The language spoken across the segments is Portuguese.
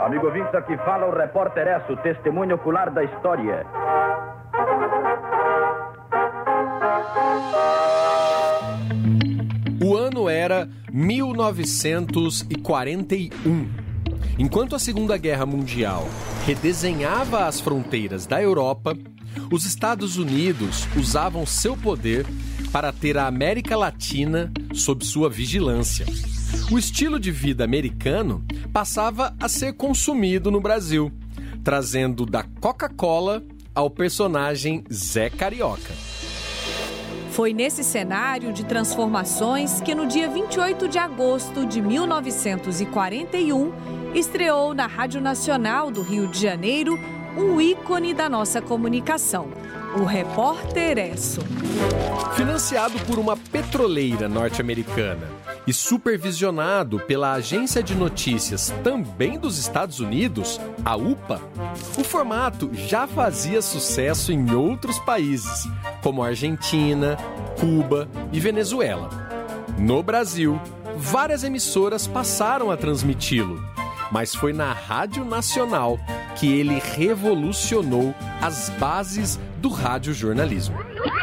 Amigo ouvinte, aqui fala o repórter Esso, testemunho ocular da história. O ano era 1941. Enquanto a Segunda Guerra Mundial redesenhava as fronteiras da Europa, os Estados Unidos usavam seu poder para ter a América Latina sob sua vigilância. O estilo de vida americano passava a ser consumido no Brasil, trazendo da Coca-Cola ao personagem Zé Carioca. Foi nesse cenário de transformações que no dia 28 de agosto de 1941 estreou na Rádio Nacional do Rio de Janeiro um ícone da nossa comunicação, o Repórter Esso. Financiado por uma petroleira norte-americana e supervisionado pela agência de notícias também dos Estados Unidos, a UPA, o formato já fazia sucesso em outros países, como Argentina, Cuba e Venezuela. No Brasil, várias emissoras passaram a transmiti-lo, mas foi na Rádio Nacional que ele revolucionou as bases do radiojornalismo.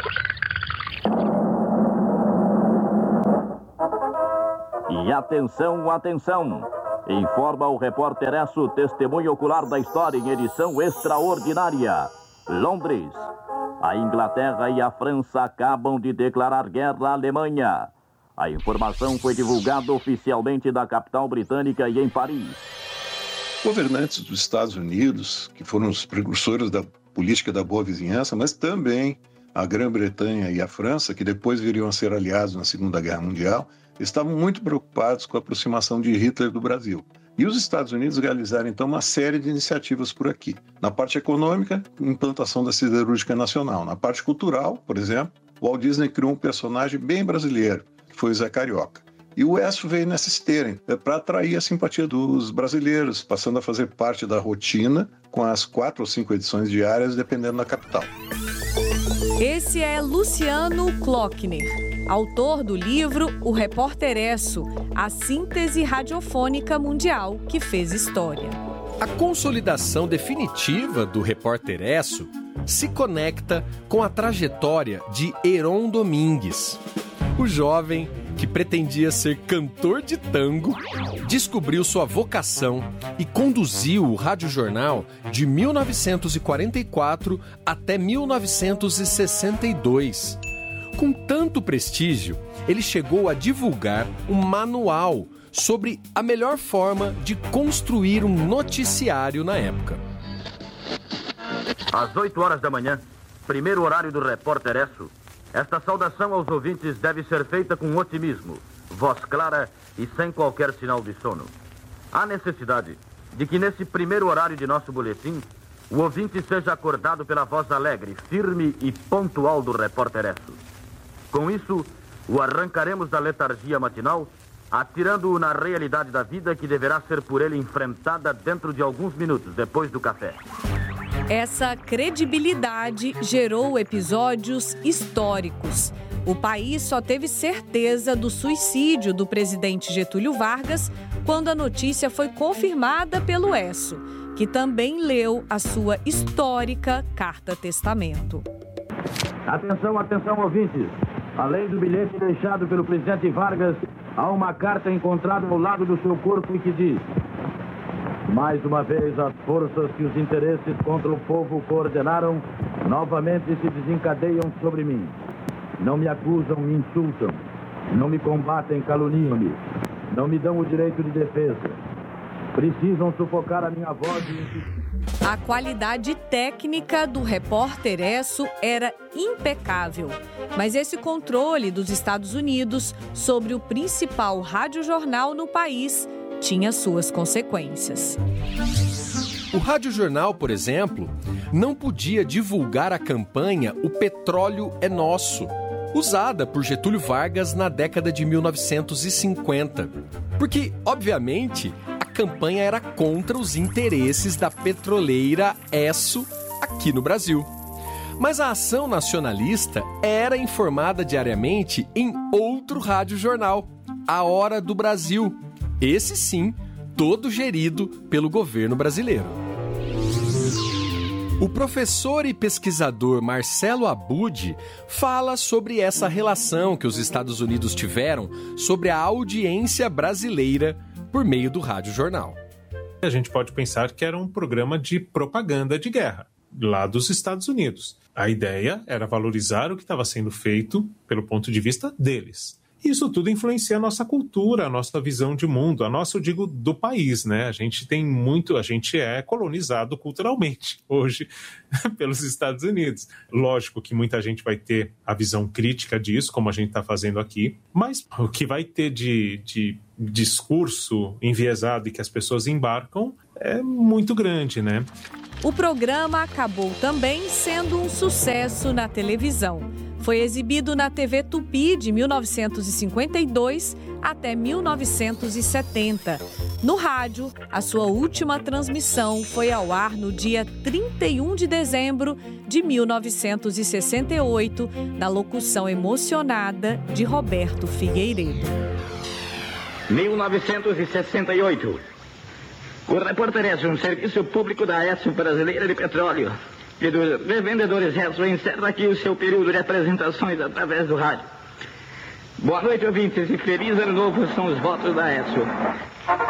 E atenção, atenção! Informa o repórter Esso, testemunho ocular da história em edição extraordinária. Londres. A Inglaterra e a França acabam de declarar guerra à Alemanha. A informação foi divulgada oficialmente da capital britânica e em Paris. Governantes dos Estados Unidos, que foram os precursores da política da boa vizinhança, mas também a Grã-Bretanha e a França, que depois viriam a ser aliados na Segunda Guerra Mundial, estavam muito preocupados com a aproximação de Hitler do Brasil. E os Estados Unidos realizaram, então, uma série de iniciativas por aqui. Na parte econômica, implantação da siderúrgica nacional. Na parte cultural, por exemplo, o Walt Disney criou um personagem bem brasileiro, que foi o Zé Carioca. E o Esso veio nessa esteira, para atrair a simpatia dos brasileiros, passando a fazer parte da rotina, com as 4 ou 5 edições diárias, dependendo da capital. Esse é Luciano Klockner, autor do livro O Repórter Esso, a síntese radiofônica mundial que fez história. A consolidação definitiva do Repórter Esso se conecta com a trajetória de Heron Domingues. O jovem que pretendia ser cantor de tango, descobriu sua vocação e conduziu o radiojornal de 1944 até 1962. Com tanto prestígio, ele chegou a divulgar um manual sobre a melhor forma de construir um noticiário na época. Às 8 horas da manhã, primeiro horário do Repórter Esso, esta saudação aos ouvintes deve ser feita com otimismo, voz clara e sem qualquer sinal de sono. Há necessidade de que nesse primeiro horário de nosso boletim, o ouvinte seja acordado pela voz alegre, firme e pontual do Repórter Esso. Com isso, o arrancaremos da letargia matinal, atirando-o na realidade da vida que deverá ser por ele enfrentada dentro de alguns minutos depois do café. Essa credibilidade gerou episódios históricos. O país só teve certeza do suicídio do presidente Getúlio Vargas quando a notícia foi confirmada pelo Esso, que também leu a sua histórica carta-testamento. Atenção, atenção, ouvintes. Além do bilhete deixado pelo presidente Vargas, há uma carta encontrada ao lado do seu corpo e que diz: mais uma vez, as forças que os interesses contra o povo coordenaram novamente se desencadeiam sobre mim. Não me acusam, me insultam. Não me combatem, caluniam-me. Não me dão o direito de defesa. Precisam sufocar a minha voz e... A qualidade técnica do Repórter Esso era impecável, mas esse controle dos Estados Unidos sobre o principal radiojornal no país tinha suas consequências. O radiojornal, por exemplo, não podia divulgar a campanha O Petróleo é Nosso, usada por Getúlio Vargas na década de 1950, porque, obviamente, a campanha era contra os interesses da petroleira Esso aqui no Brasil. Mas a ação nacionalista era informada diariamente em outro radiojornal, A Hora do Brasil. Esse sim, todo gerido pelo governo brasileiro. O professor e pesquisador Marcelo Abud fala sobre essa relação que os Estados Unidos tiveram sobre a audiência brasileira por meio do Rádio Jornal. A gente pode pensar que era um programa de propaganda de guerra, lá dos Estados Unidos. A ideia era valorizar o que estava sendo feito pelo ponto de vista deles. Isso tudo influencia a nossa cultura, a nossa visão de mundo, a nossa, eu digo, do país, né? A gente é colonizado culturalmente hoje pelos Estados Unidos. Lógico que muita gente vai ter a visão crítica disso, como a gente está fazendo aqui, mas o que vai ter de discurso enviesado e que as pessoas embarcam é muito grande, né? O programa acabou também sendo um sucesso na televisão. Foi exibido na TV Tupi de 1952 até 1970. No rádio, a sua última transmissão foi ao ar no dia 31 de dezembro de 1968, na locução emocionada de Roberto Figueiredo. 1968. O Repórter Esso, um serviço público da Esso Brasileira de Petróleo e dos revendedores Esso, encerra aqui o seu período de apresentações através do rádio. Boa noite, ouvintes, e feliz ano novo são os votos da Esso.